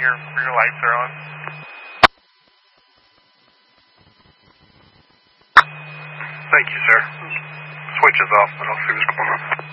your lights are on. Thank you, sir. Switch is off, but I'll see what's going on.